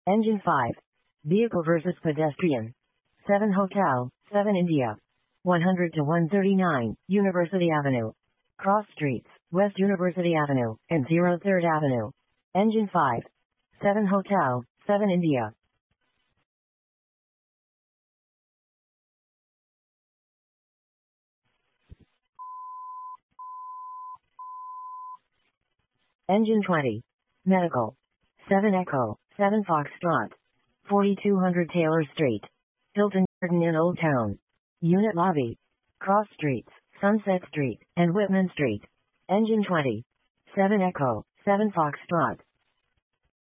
Engine 5. Vehicle versus pedestrian. 7 Hotel, 7 India. 100 to 139, University Avenue. Cross Streets, West University Avenue, and 03rd Avenue. Engine 5. 7 Hotel, 7 India. Engine 20. Medical. 7 Echo, 7 Foxtrot. 4200 Taylor Street. Hilton Garden Inn Old Town. Unit Lobby. Cross Streets, Sunset Street, and Whitman Street. Engine 20. 7 Echo, 7 Foxtrot.